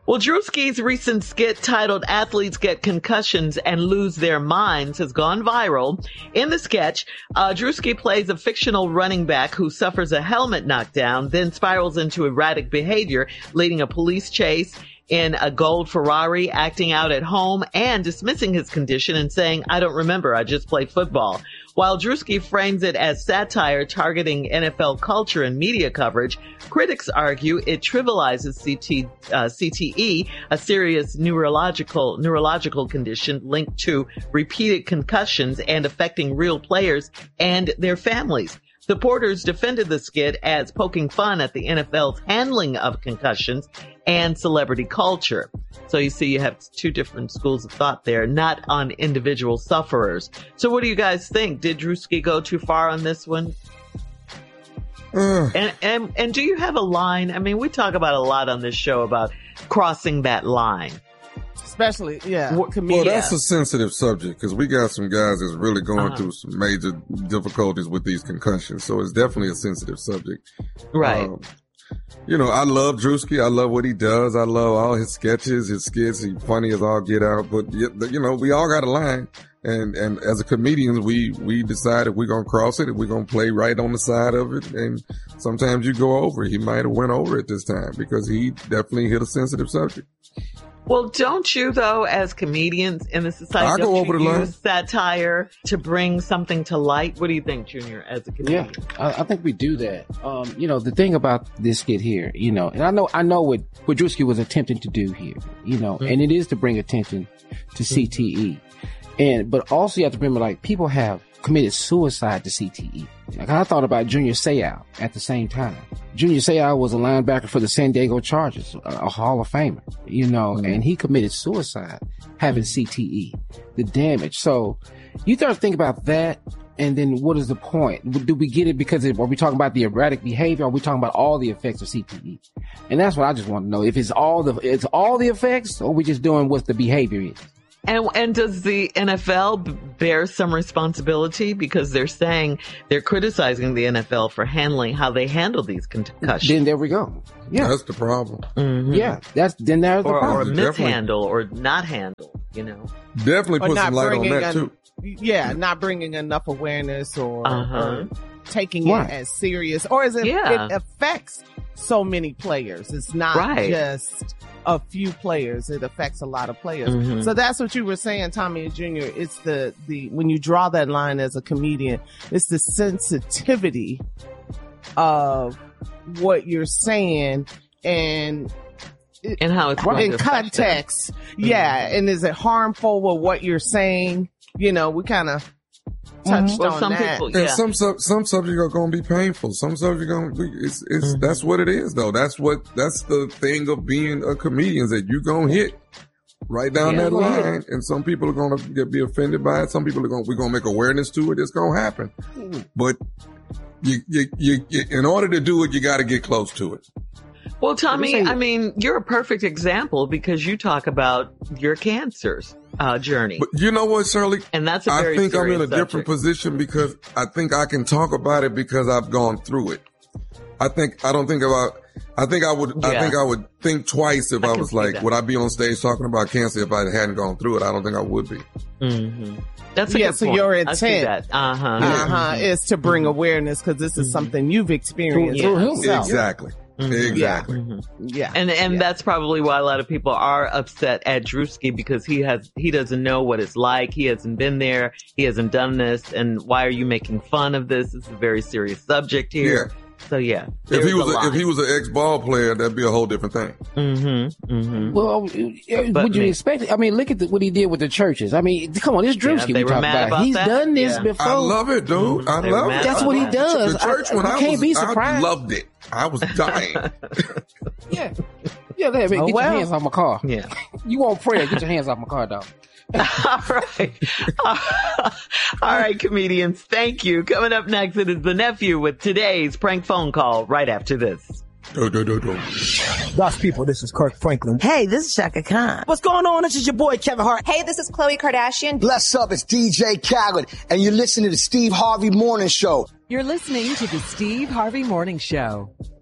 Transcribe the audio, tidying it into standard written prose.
Well, Drewski's recent skit titled Athletes Get Concussions and Lose Their Minds has gone viral. In the sketch, Drewski plays a fictional running back who suffers a helmet knockdown, then spirals into erratic behavior, leading a police chase in a gold Ferrari, acting out at home, and dismissing his condition and saying, "I don't remember, I just play football." While Drewski frames it as satire targeting NFL culture and media coverage, critics argue it trivializes CTE, a serious neurological condition linked to repeated concussions and affecting real players and their families. Supporters defended the skit as poking fun at the NFL's handling of concussions and celebrity culture. So you see, you have two different schools of thought there, not on individual sufferers. So what do you guys think? Did Drewski go too far on this one? And do you have a line? I mean, we talk about a lot on this show about crossing that line. Especially, Well, that's a sensitive subject because we got some guys that's really going through some major difficulties with these concussions. So it's definitely a sensitive subject. Right. I love Drewski. I love what he does. I love all his sketches, his skits. He's funny as all get out. But, we all got a line. And as a comedians, we decide if we're going to cross it, if we're going to play right on the side of it. And sometimes you go over it. He might have went over it this time because he definitely hit a sensitive subject. Well, don't you, though, as comedians in the society, I go over the line. Use satire to bring something to light? What do you think, Junior, as a comedian? Yeah, I think we do that. The thing about this skit here, and I know what Drewski was attempting to do here, and it is to bring attention to CTE. But also you have to remember, like, people have committed suicide to CTE. Like, I thought about Junior Seau at the same time. Junior Seau was a linebacker for the San Diego Chargers, a Hall of Famer, and he committed suicide having CTE, the damage. So you start to think about that, and then what is the point? Do we get it because are we talking about the erratic behavior, or are we talking about all the effects of CTE? And that's what I just want to know. If it's all the effects, or are we just doing what the behavior is? And does the NFL bear some responsibility, because they're criticizing the NFL for how they handle these concussions? Then there we go. Yeah, that's the problem. Mm-hmm. Yeah, there's the problem. Or mishandle or not handle. Definitely put some light on that too. Yeah, not bringing enough awareness or taking it as serious, or as it affects so many players. It's not just a few players. It affects a lot of players. Mm-hmm. So that's what you were saying, Tommy and Junior. It's the when you draw that line as a comedian, it's the sensitivity of what you're saying and how it's in context. Yeah. And is it harmful with what you're saying? We kind of touched on some that. People, some subjects are going to be painful. Some subjects are going to be, that's what it is though. That's the thing of being a comedian, is that you're going to hit right down that line. And some people are going to be offended by it. Some people we're going to make awareness to it. It's going to happen. But you, in order to do it, you got to get close to it. Well, Tommy, I mean, you're a perfect example because you talk about your cancer's journey. But you know what, Shirley? And that's a very I think I'm in a subject. different position because I think I can talk about it because I've gone through it. I think I would think twice if I was like, would I be on stage talking about cancer if I hadn't gone through it? I don't think I would be. Mm-hmm. That's a good so point. your intent is to bring awareness, because this is something you've experienced yourself. Exactly. Mm-hmm. Exactly. Yeah. And that's probably why a lot of people are upset at Drewski, because he doesn't know what it's like. He hasn't been there. He hasn't done this. And why are you making fun of this? It's a very serious subject here. Yeah. So if he was an ex-ball player, that'd be a whole different thing. Mm-hmm. Mm-hmm. Well, would you expect it? I mean, look at what he did with the churches. I mean, come on, it's Drewski we talking about. He's done this before. I love it, dude. I love it. That's what he does. The church I loved it. I was dying. Yeah, get your hands off my car. Yeah. You want prayer? Get your hands off my car, dog. All right, comedians. Thank you. Coming up next, it is the nephew with today's prank phone call right after this. Lots of people, this is Kirk Franklin. Hey, this is Shaka Khan. What's going on? This is your boy Kevin Hart. Hey, this is Khloe Kardashian. Bless up, it's DJ Khaled, and you're listening to the Steve Harvey Morning Show. You're listening to the Steve Harvey Morning Show.